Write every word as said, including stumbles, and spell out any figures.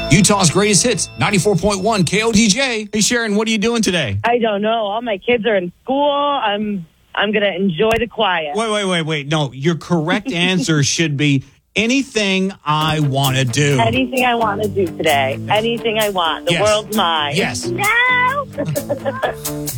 Utah's greatest hits, ninety-four point one K O D J. Hey, Sharon, what are you doing today? I don't know. All my kids are in school. I'm I'm going to enjoy the quiet. Wait, wait, wait, wait. No, your correct answer should be anything I want to do. Anything I want to do today. Anything I want. The Yes. world's mine. Yes. No!